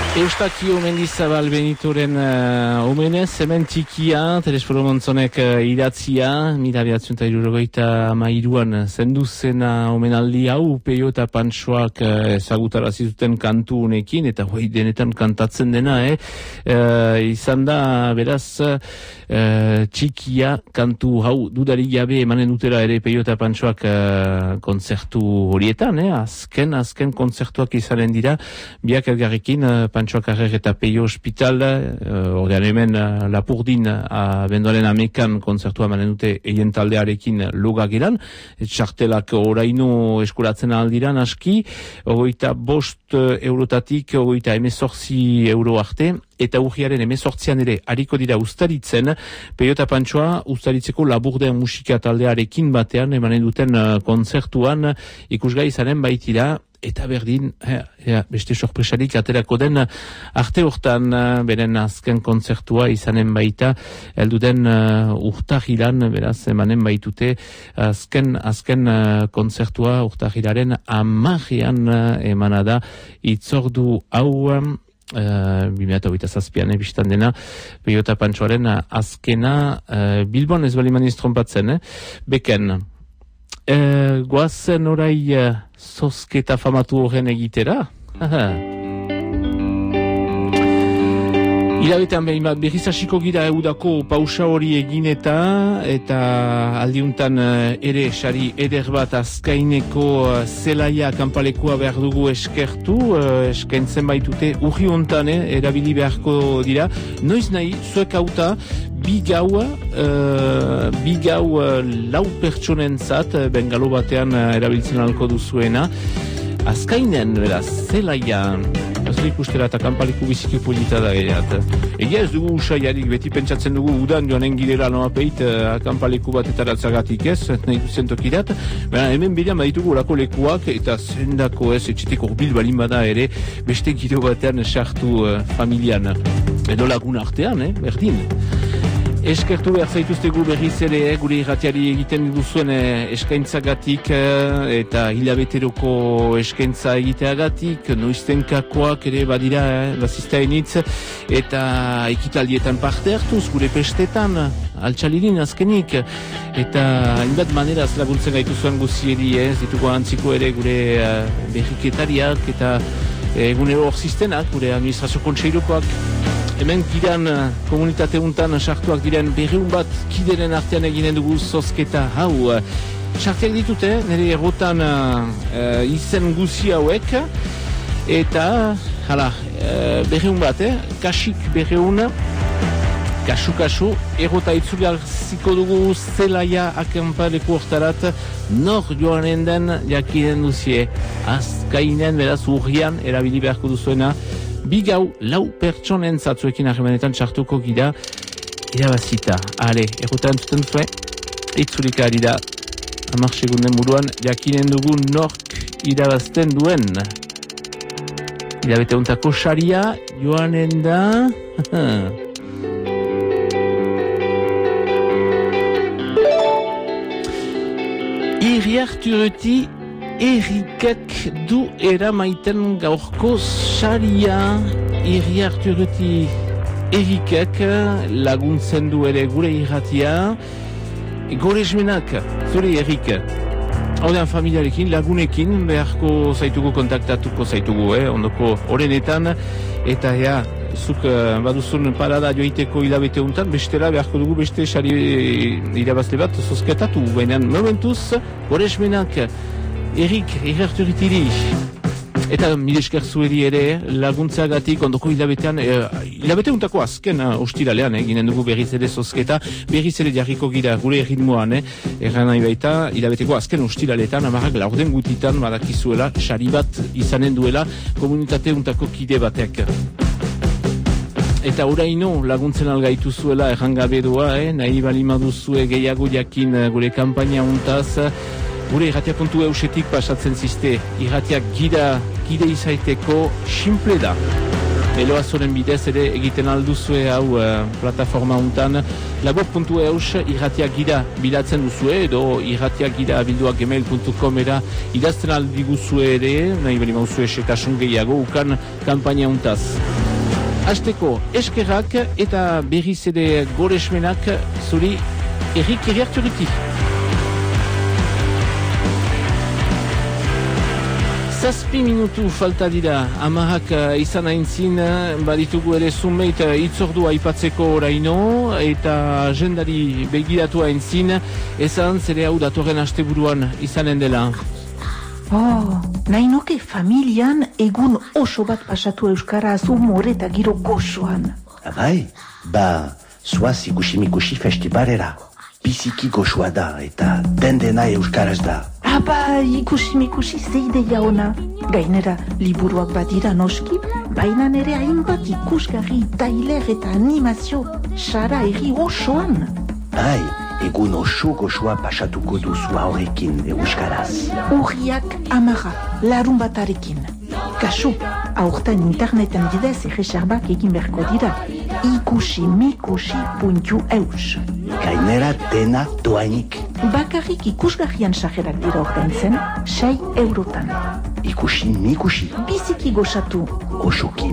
Eustakio Mendizabal Benitoren omenez, hemen txikia, Telesforo Montzonek idatzia, 1972an zendu zena omenaldi hau, Peio eta Pantsoak ezagutarazi zuten kantu honekin, eta denetan kantatzen dena, izan da, beraz, txikia kantu hau dudarik gabe emanen dutela ere Peio eta Pantsoak kontzertu horietan, azken kontzertuak izanen dira, biak elgarrekin, Pantsoak Arrer eta Peio Hospital, ordean hemen Lapurdin bendoaren amekan kontzertua emanen dute eien taldearekin logageran, txartelak oraino eskuratzen aldiran aski, 25 eurotatik 18 euro arte, eta urriaren 18an ere hariko dira ustaritzen, Peio eta Pantsoa ustaritzeko Laburden musika taldearekin batean emanen duten kontzertuan ikusgai izanen baitira, eta berdin, beste sorpresarik aterako den arte hortan beren azken kontzertua izanen baita, elduden urtahilan, beraz emanen baitute azken kontzertua urtahilaren 10ean emanada itzordu hau 2027an biztan dena Peio eta Pantsoaren azkena Bilbon ez baliman iztrompatzen, beken. Goazen orai zozketa famatu horren egitera? Hilabetean berriz hasiko gira eudako pausa hori egin eta aldiuntan ere sari eder bat azkaineko zelaia kanpalekua behar dugu eskertu, eskaintzen baitute urri hontan erabili beharko dira. Noiz nahi, zuek hauta, bi gau lau pertsonentzat, bengalo batean erabiltzen alko duzuena, azkainen, beraz, zelaia, ez ikustera eta kanpaliku biziki polita da gehiat. Egia ez dugu usaiarik, beti pentsatzen dugu udan joanen girela noapeit kanpaliku bat etaratzagatik ez, nahi duzen tokirat. Hemen bidean baditugu orako lekuak eta zendako ez, etxetik urbil balin bada ere, beste giro batean sartu familian. Edo lagun artean, berdin. Eskertu behar zaituztegu berriz ere gure irratiari egiten duzuen eskaintzagatik eta hilabeteroko eskaintza egiteagatik, noiztenkakoak ere badira baziztaenitz eta ekitaldietan parte hartuz gure pestetan, altxalirin azkenik eta hainbat maneraz laguntzen gaitu zuen guzieri, ditugu antziko ere gure berriketariak eta egunero hor ziztenak, gure administrazio kontseilukoak. Hemen giran komunitate untan sartuak diren 200 bat kideren artean eginen dugu zozketa hau. Sartiak ditute, nire errotan izen guzi hauek, eta, 200 bat, kasik 200, kasu, errota itzuliaziko dugu zelaia akanpaleko hortarat, nor joanen den jakinen duzie, azkainen, beraz urrian, erabili beharko duzuena, bi gau, lau pertsonen zatzuekin ahemanetan txartuko gira irabazita. Ale, errotan zuten zuen, itzulika ari da, 10 segunden buruan, jakinen dugu nork irabazten duen. Irabete untako saria, joanen da... Iriartureti Erikek du eramaiten gaurko saria. Iriartureti Erikek laguntzen du ere gure irratia. Gore esmenak, zure Erik. Horrean familiarekin, lagunekin, beharko zaitugu kontaktatuko zaitugu, ondoko horrenetan. Eta zuk baduzun parada joiteko hilabete untan, bestera beharko dugu beste sari irabazle bat zozketatu. Baina momentuz, gore esmenak, Erik, Iriarturitiri. Eta milesker zueri ere laguntzagatik ondoko hilabetean, hilabete untako azken ostiralean, ginen dugu berriz ere zozketa, berriz ere jarriko gira gure erritmoan, erran nahi baita, hilabeteko azken ostiraletan, amarrak laurden gutitan badakizuela, sari bat izanen duela komunitate untako kide batek. Eta oraino laguntzen algaitu zuela errangabe doa, nahi balimaduzue gehiago jakin gure kampaina untaz, gure irratia.eu eusetik pasatzen ziste, irratiak gide izaiteko simple da. Eloazoren bidez ere egiten alduzue hau plataforma untan, labor.eus irratiak gira bilatzen duzue, edo irratiak gira bilduak gmail.com era idazten aldiguzue ere, nahi bali mauzue setasun gehiago ukan kampaina untaz. Hasteko eskerrak eta berriz ere goresmenak zuri Erik Iriarturiti. Zazpi minutu falta dira, amarrak izan aintzin, baditugu ere zumeit itzordua aipatzeko oraino, eta jendari begiratu aintzin, ezan zere hau datorren asteburuan izanen dela. Nahi nuke familian egun oso bat pasatu euskaraz humore eta giro gozoan. Bai, zoaz ikusi festivalera. Biziki gozoa da eta dendena euskaraz da. Ikusi zeideia ona. Gainera, liburuak badira noski, baina ere hainbat ikusgarri, tailer eta animazio, sara erri osoan. Egun oso gozoa pasatuko duzu horrekin euskaraz. Urriak 10, larun batarekin. Kasu, aurten interneten bidez erreserbak egin berko dira. ikusi.eus. Gainera dena doainik. Bakarrik ikusgarrian sajerak dira ordaintzen, €6. Ikusi. Biziki gozatu. Osoki